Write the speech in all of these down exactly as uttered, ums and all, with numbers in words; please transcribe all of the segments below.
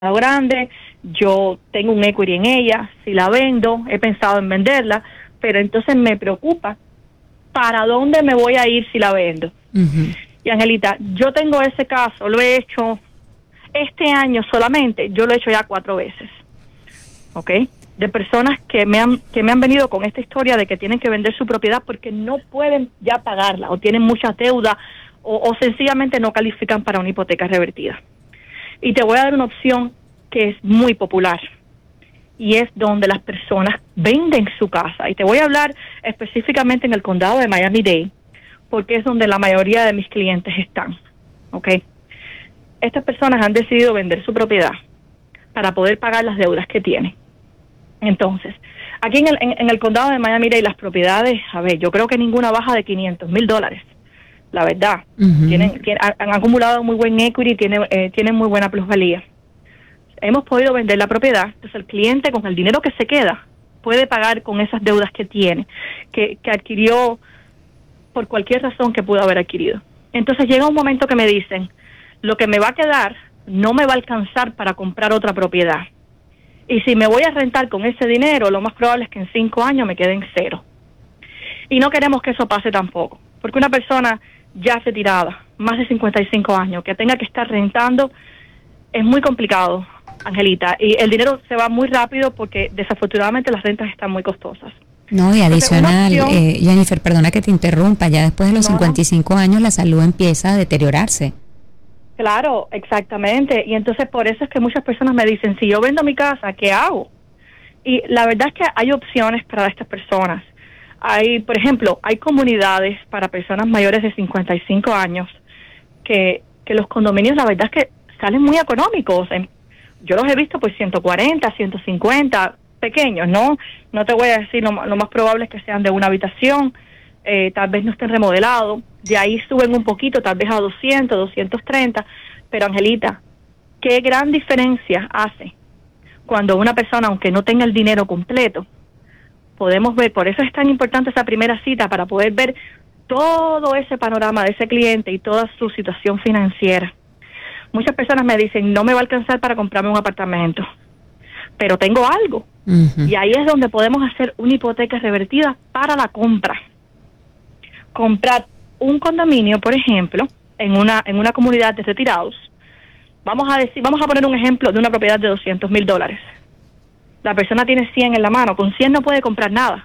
grande, yo tengo un equity en ella, si la vendo, he pensado en venderla, pero entonces me preocupa para dónde me voy a ir si la vendo. Uh-huh. Y Angelita, yo tengo ese caso, lo he hecho este año solamente, yo lo he hecho ya cuatro veces, ¿ok? De personas que me han que me han venido con esta historia de que tienen que vender su propiedad porque no pueden ya pagarla, o tienen muchas deudas, o, o sencillamente no califican para una hipoteca revertida. Y te voy a dar una opción que es muy popular, y es donde las personas venden su casa. Y te voy a hablar específicamente en el condado de Miami-Dade, porque es donde la mayoría de mis clientes están, ¿ok? Estas personas han decidido vender su propiedad para poder pagar las deudas que tienen. Entonces, aquí en el, en, en el condado de Miami-Dade las propiedades, a ver, yo creo que ninguna baja de quinientos mil dólares. La verdad, uh-huh. tienen, tienen, han acumulado muy buen equity, tienen, eh, tienen muy buena plusvalía. Hemos podido vender la propiedad, entonces el cliente con el dinero que se queda puede pagar con esas deudas que tiene, que, que adquirió por cualquier razón que pudo haber adquirido. Entonces llega un momento que me dicen, lo que me va a quedar no me va a alcanzar para comprar otra propiedad. Y si me voy a rentar con ese dinero, lo más probable es que en cinco años me quede en cero. Y no queremos que eso pase tampoco, porque una persona ya retirada, más de cincuenta y cinco años, que tenga que estar rentando, es muy complicado, Angelita, y el dinero se va muy rápido porque desafortunadamente las rentas están muy costosas. No, y adicional, Entonces, opción, eh, Jennifer, perdona que te interrumpa, ya después de los no, cincuenta y cinco años la salud empieza a deteriorarse. Claro, exactamente, y entonces por eso es que muchas personas me dicen, si yo vendo mi casa, ¿qué hago? Y la verdad es que hay opciones para estas personas. Hay, por ejemplo, hay comunidades para personas mayores de cincuenta y cinco años que, que los condominios, la verdad es que salen muy económicos. Yo los he visto pues ciento cuarenta, ciento cincuenta, pequeños, ¿no? No te voy a decir, lo, lo más probable es que sean de una habitación, eh, tal vez no estén remodelados, de ahí suben un poquito, tal vez a doscientos, doscientos treinta, pero Angelita, ¿qué gran diferencia hace cuando una persona, aunque no tenga el dinero completo, podemos ver? Por eso es tan importante esa primera cita, para poder ver todo ese panorama de ese cliente y toda su situación financiera. Muchas personas me dicen, no me va a alcanzar para comprarme un apartamento, pero tengo algo. Uh-huh. Y ahí es donde podemos hacer una hipoteca revertida para la compra. Comprar un condominio, por ejemplo, en una en una comunidad de retirados. Vamos a decir, vamos a poner un ejemplo de una propiedad de doscientos mil dólares. La persona tiene cien en la mano, con cien no puede comprar nada,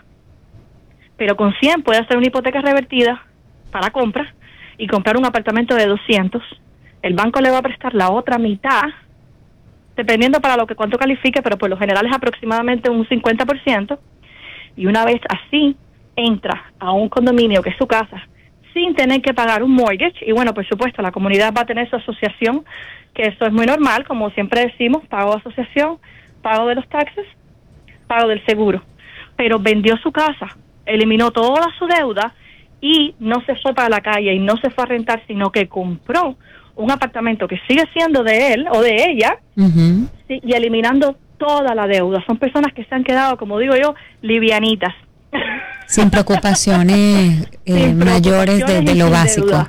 pero con cien puede hacer una hipoteca revertida para compra y comprar un apartamento de doscientos. El banco le va a prestar la otra mitad, dependiendo para lo que cuánto califique, pero por lo general es aproximadamente un cincuenta por ciento, y una vez así entra a un condominio que es su casa sin tener que pagar un mortgage. Y bueno, por supuesto, la comunidad va a tener su asociación, que eso es muy normal, como siempre decimos, pago de asociación, pago de los taxes, pago del seguro. Pero vendió su casa, eliminó toda su deuda y no se fue para la calle y no se fue a rentar, sino que compró un apartamento que sigue siendo de él o de ella, uh-huh. sí, y eliminando toda la deuda. Son personas que se han quedado, como digo yo, livianitas. Sin preocupaciones, eh, sin mayores preocupaciones de, de lo básico. Deuda.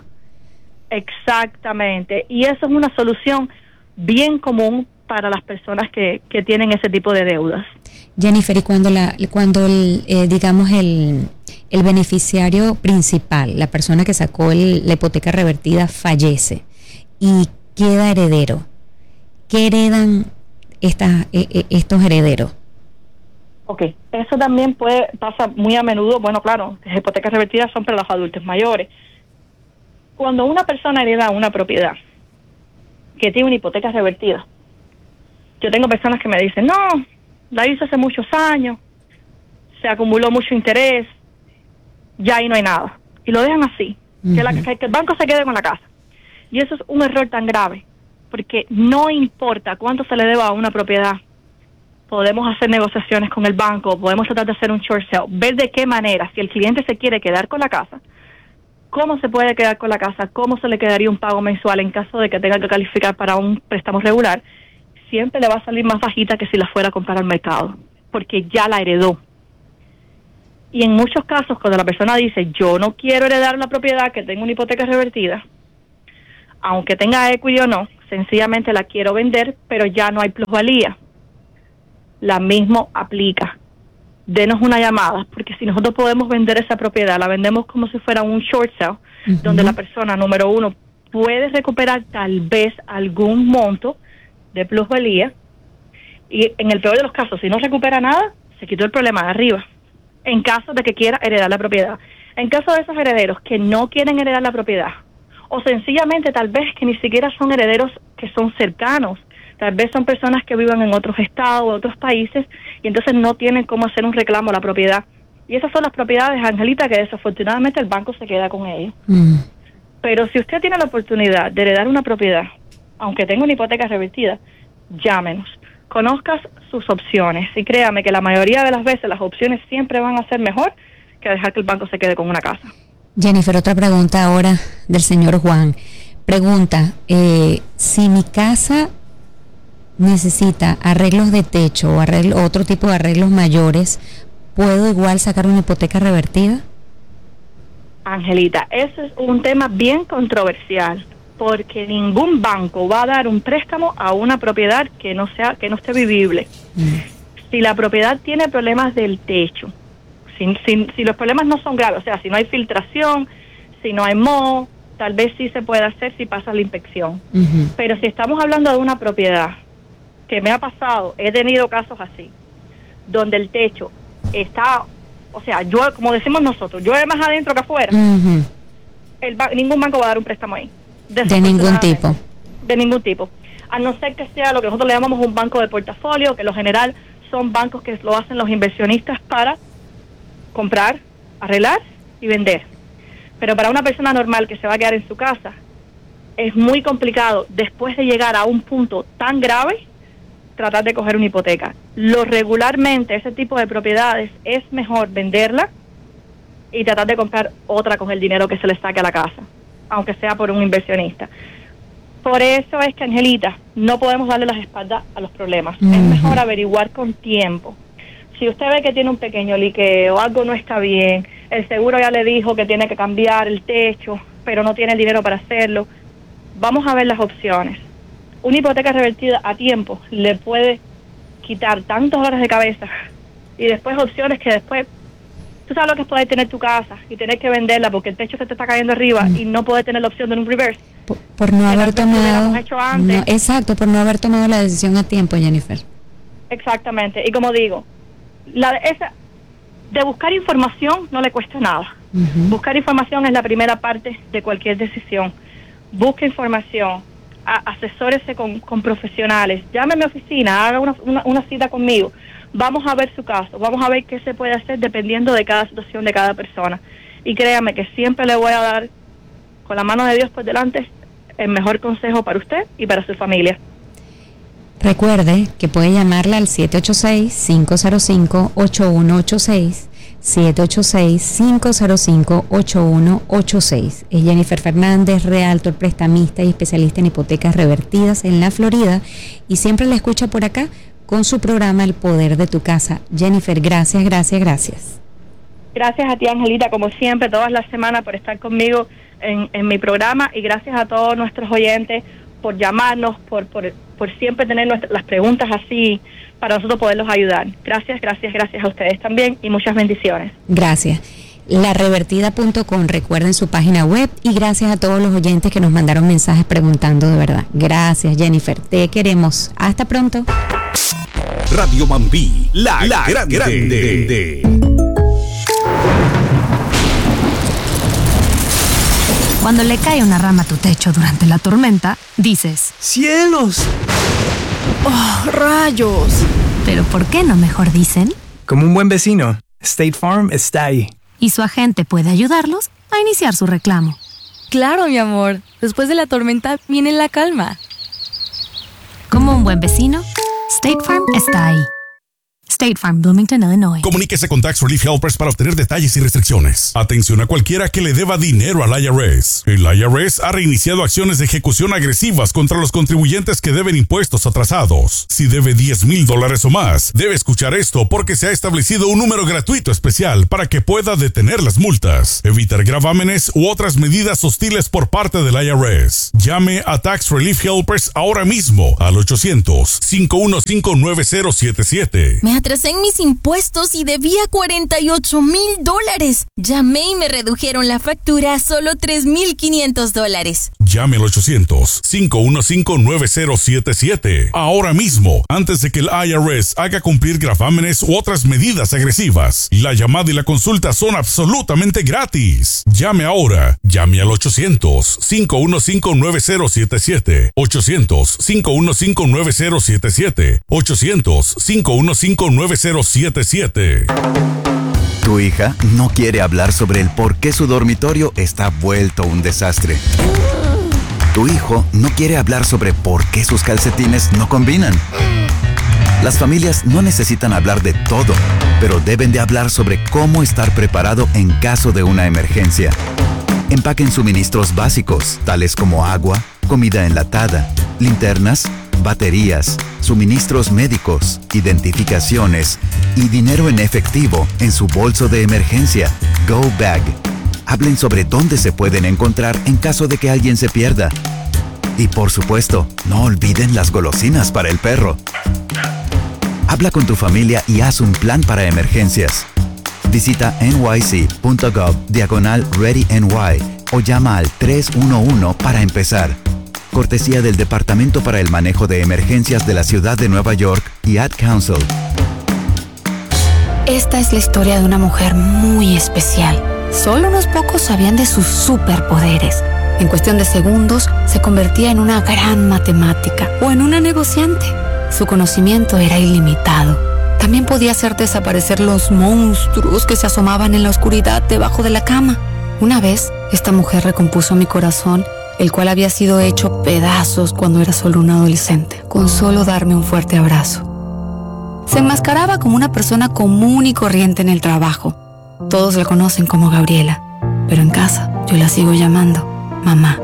Exactamente. Y eso es una solución bien común para las personas que, que tienen ese tipo de deudas. Jennifer, y cuando la cuando el, eh, digamos el el beneficiario principal, la persona que sacó el, la hipoteca revertida, fallece y queda heredero, ¿qué heredan estas eh, estos herederos? Ok, eso también puede pasa muy a menudo. Bueno, claro, las hipotecas revertidas son para los adultos mayores. Cuando una persona hereda una propiedad que tiene una hipoteca revertida, yo tengo personas que me dicen, no, la hice hace muchos años, se acumuló mucho interés, ya ahí no hay nada. Y lo dejan así, uh-huh. que, la, que el banco se quede con la casa. Y eso es un error tan grave, porque no importa cuánto se le deba a una propiedad, podemos hacer negociaciones con el banco, podemos tratar de hacer un short sale, ver de qué manera, si el cliente se quiere quedar con la casa, cómo se puede quedar con la casa, cómo se le quedaría un pago mensual en caso de que tenga que calificar para un préstamo regular. Siempre le va a salir más bajita que si la fuera a comprar al mercado, porque ya la heredó. Y en muchos casos, cuando la persona dice, yo no quiero heredar la propiedad, que tengo una hipoteca revertida, aunque tenga equity o no, sencillamente la quiero vender, pero ya no hay plusvalía. La mismo aplica. Denos una llamada, porque si nosotros podemos vender esa propiedad, la vendemos como si fuera un short sale, uh-huh. donde la persona, número uno, puede recuperar tal vez algún monto de plusvalía, y en el peor de los casos, si no recupera nada, se quitó el problema de arriba, en caso de que quiera heredar la propiedad. En caso de esos herederos que no quieren heredar la propiedad, o sencillamente tal vez que ni siquiera son herederos que son cercanos, tal vez son personas que vivan en otros estados o otros países y entonces no tienen cómo hacer un reclamo a la propiedad. Y esas son las propiedades, Angelita, que desafortunadamente el banco se queda con ellos. Mm. Pero si usted tiene la oportunidad de heredar una propiedad, aunque tenga una hipoteca revertida, llámenos. Conozcas sus opciones y créame que la mayoría de las veces las opciones siempre van a ser mejor que dejar que el banco se quede con una casa. Jennifer, otra pregunta ahora del señor Juan. Pregunta, eh, si mi casa necesita arreglos de techo o arreglo, otro tipo de arreglos mayores, ¿puedo igual sacar una hipoteca revertida? Angelita, ese es un tema bien controversial, porque ningún banco va a dar un préstamo a una propiedad que no sea, que no esté vivible. Mm. Si la propiedad tiene problemas del techo, si, si, si los problemas no son graves, o sea, si no hay filtración, si no hay moho, tal vez sí se puede hacer si pasa la inspección. Uh-huh. Pero si estamos hablando de una propiedad que me ha pasado, he tenido casos así, donde el techo está, o sea, yo, como decimos nosotros, llueve más adentro que afuera, uh-huh. el ba- ningún banco va a dar un préstamo ahí. De ningún tipo. De ningún tipo. A no ser que sea lo que nosotros le llamamos un banco de portafolio, que en lo general son bancos que lo hacen los inversionistas para comprar, arreglar y vender. Pero para una persona normal que se va a quedar en su casa, es muy complicado, después de llegar a un punto tan grave, tratar de coger una hipoteca. Lo regularmente, ese tipo de propiedades, es mejor venderla y tratar de comprar otra con el dinero que se le saque a la casa, aunque sea por un inversionista. Por eso es que, Angelita, no podemos darle las espaldas a los problemas. Uh-huh. Es mejor averiguar con tiempo. Si usted ve que tiene un pequeño liqueo, algo no está bien, el seguro ya le dijo que tiene que cambiar el techo, pero no tiene el dinero para hacerlo, vamos a ver las opciones. Una hipoteca revertida a tiempo le puede quitar tantos dolores de cabeza y después opciones que después, tú sabes lo que es poder tener tu casa y tener que venderla porque el techo se te está cayendo arriba mm. y no poder tener la opción de un reverse. Por, por no haber tomado, no, exacto, por no haber tomado la decisión a tiempo, Jennifer. Exactamente, y como digo, la esa de buscar información no le cuesta nada. Uh-huh. Buscar información es la primera parte de cualquier decisión. Busque información, a, asesórese con, con profesionales, llame a mi oficina, haga una, una, una cita conmigo, vamos a ver su caso, vamos a ver qué se puede hacer dependiendo de cada situación de cada persona. Y créame que siempre le voy a dar, con la mano de Dios por delante, el mejor consejo para usted y para su familia. Recuerde que puede llamarla al siete ocho seis, cinco cero cinco, ocho uno ocho seis, siete ocho seis, cinco cero cinco, ocho uno ocho seis. Es Jennifer Fernández, realtor, prestamista y especialista en hipotecas revertidas en la Florida, y siempre la escucha por acá con su programa El Poder de tu Casa. Jennifer, gracias, gracias, gracias. Gracias a ti, Angelita, como siempre, todas las semanas por estar conmigo en, en mi programa, y gracias a todos nuestros oyentes por llamarnos, por, por, por siempre tener nuestras, las preguntas así para nosotros poderlos ayudar. Gracias, gracias, gracias a ustedes también y muchas bendiciones. Gracias. la revertida punto com, recuerden su página web, y gracias a todos los oyentes que nos mandaron mensajes preguntando, de verdad. Gracias, Jennifer, te queremos. Hasta pronto. Radio Mambí, la, la grande. grande. Cuando le cae una rama a tu techo durante la tormenta, dices: ¡cielos! ¡Oh, rayos! Pero ¿por qué no mejor dicen? Como un buen vecino, State Farm está ahí. Y su agente puede ayudarlos a iniciar su reclamo. Claro, mi amor. Después de la tormenta viene la calma. Como un buen vecino, State Farm está ahí. State Farm, Bloomington, Illinois. Comuníquese con Tax Relief Helpers para obtener detalles y restricciones. Atención a cualquiera que le deba dinero al I R S. El I R S ha reiniciado acciones de ejecución agresivas contra los contribuyentes que deben impuestos atrasados. Si debe diez mil dólares o más, debe escuchar esto porque se ha establecido un número gratuito especial para que pueda detener las multas, evitar gravámenes u otras medidas hostiles por parte del I R S. Llame a Tax Relief Helpers ahora mismo al ochocientos, cinco uno cinco, nueve cero siete siete. Me atrasé en mis impuestos y debía cuarenta y ocho mil dólares. Llamé y me redujeron la factura a solo tres mil quinientos dólares. Llame al ochocientos, cinco uno cinco, nueve cero siete siete. Ahora mismo, antes de que el I R S haga cumplir gravámenes u otras medidas agresivas. La llamada y la consulta son absolutamente gratis. Llame ahora. Llame al ochocientos, cinco uno cinco, nueve cero siete siete. ochocientos, cinco uno cinco, nueve cero siete siete. ochocientos, cinco uno cinco, nueve cero siete siete. Tu hija no quiere hablar sobre el por qué su dormitorio está vuelto un desastre. Tu hijo no quiere hablar sobre por qué sus calcetines no combinan. Las familias no necesitan hablar de todo, pero deben de hablar sobre cómo estar preparado en caso de una emergencia. Empaquen suministros básicos, tales como agua, comida enlatada, linternas, baterías, suministros médicos, identificaciones y dinero en efectivo en su bolso de emergencia, Go Bag. Hablen sobre dónde se pueden encontrar en caso de que alguien se pierda. Y por supuesto, no olviden las golosinas para el perro. Habla con tu familia y haz un plan para emergencias. Visita nyc.gov diagonal ReadyNY o llama al tres uno uno para empezar. Cortesía del Departamento para el Manejo de Emergencias de la Ciudad de Nueva York y Ad Council. Esta es la historia de una mujer muy especial. Solo unos pocos sabían de sus superpoderes. En cuestión de segundos, se convertía en una gran matemática o en una negociante. Su conocimiento era ilimitado. También podía hacer desaparecer los monstruos que se asomaban en la oscuridad debajo de la cama. Una vez, esta mujer recompuso mi corazón, el cual había sido hecho pedazos cuando era solo un adolescente, con solo darme un fuerte abrazo. Se enmascaraba como una persona común y corriente en el trabajo. Todos la conocen como Gabriela, pero en casa yo la sigo llamando mamá.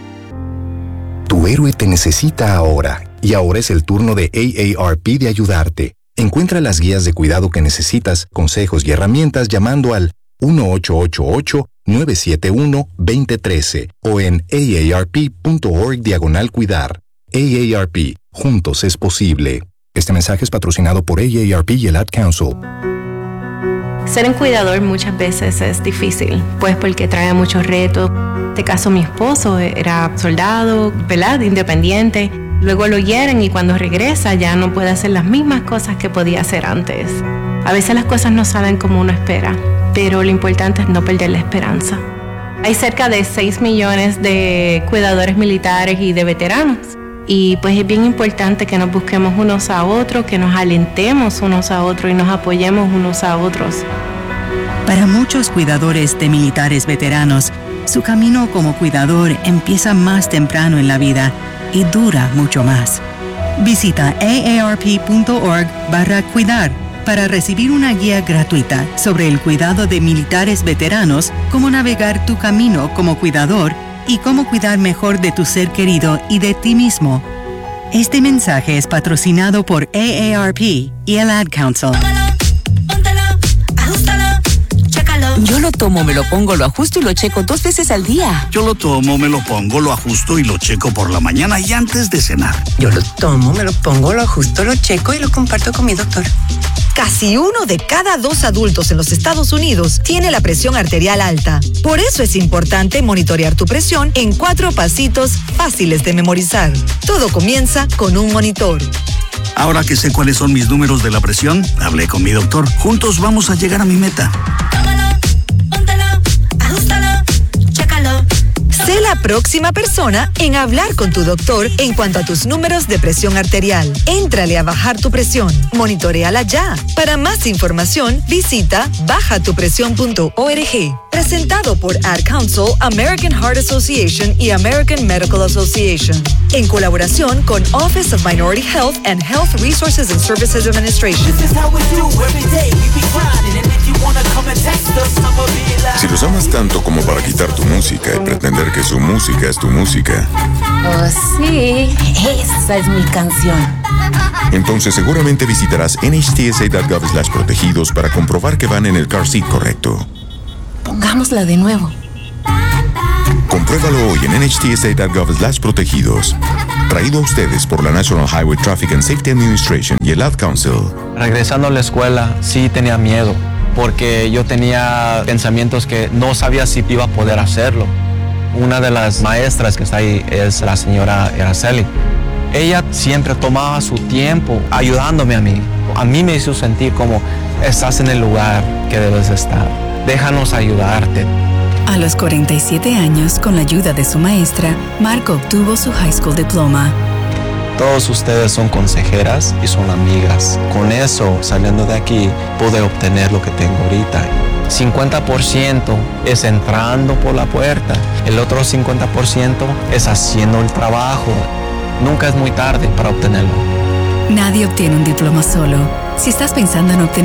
Tu héroe te necesita ahora, y ahora es el turno de A A R P de ayudarte. Encuentra las guías de cuidado que necesitas, consejos y herramientas llamando al uno ocho ocho ocho, nueve siete uno, dos cero uno tres o en aarp.org diagonal cuidar. A A R P, juntos es posible. Este mensaje es patrocinado por A A R P y el Ad Council. Ser un cuidador muchas veces es difícil, pues porque trae muchos retos. En este caso mi esposo era soldado, ¿verdad? Independiente. Luego lo hieren y cuando regresa ya no puede hacer las mismas cosas que podía hacer antes. A veces las cosas no salen como uno espera, pero lo importante es no perder la esperanza. Hay cerca de seis millones de cuidadores militares y de veteranos. Y pues es bien importante que nos busquemos unos a otros, que nos alentemos unos a otros y nos apoyemos unos a otros. Para muchos cuidadores de militares veteranos, su camino como cuidador empieza más temprano en la vida y dura mucho más. Visita aarp.org barra cuidar para recibir una guía gratuita sobre el cuidado de militares veteranos, cómo navegar tu camino como cuidador y cómo cuidar mejor de tu ser querido y de ti mismo. Este mensaje es patrocinado por A A R P y el Ad Council. Yo lo tomo, me lo pongo, lo ajusto y lo checo dos veces al día. Yo lo tomo, me lo pongo, lo ajusto y lo checo por la mañana y antes de cenar. Yo lo tomo, me lo pongo, lo ajusto, lo checo y lo comparto con mi doctor. Casi uno de cada dos adultos en los Estados Unidos tiene la presión arterial alta. Por eso es importante monitorear tu presión en cuatro pasitos fáciles de memorizar. Todo comienza con un monitor. Ahora que sé cuáles son mis números de la presión, hablé con mi doctor. Juntos vamos a llegar a mi meta. Sé la próxima persona en hablar con tu doctor en cuanto a tus números de presión arterial. Éntrale a bajar tu presión. Monitoréala ya. Para más información, visita baja tu presión punto org. Presentado por Ad Council, American Heart Association y American Medical Association. En colaboración con Office of Minority Health and Health Resources and Services Administration. Si los amas tanto como para quitar tu música y pretender que su música es tu música, oh sí, esa es mi canción. entonces seguramente visitarás N H T S A punto gov slash protegidos para comprobar que van en el car seat correcto. Pongámosla de nuevo. Compruébalo hoy en N H T S A punto gov slash protegidos. Traído a ustedes por la National Highway Traffic and Safety Administration y el Ad Council. Regresando a la escuela, sí tenía miedo, porque yo tenía pensamientos que no sabía si iba a poder hacerlo. Una de las maestras que está ahí es la señora Araceli. Ella siempre tomaba su tiempo ayudándome a mí. A mí me hizo sentir como estás en el lugar que debes estar. Déjanos ayudarte. A los cuarenta y siete años, con la ayuda de su maestra, Marco obtuvo su high school diploma. Todos ustedes son consejeras y son amigas. Con eso, saliendo de aquí, pude obtener lo que tengo ahorita. cincuenta por ciento es entrando por la puerta. El otro cincuenta por ciento es haciendo el trabajo. Nunca es muy tarde para obtenerlo. Nadie obtiene un diploma solo. Si estás pensando en obtener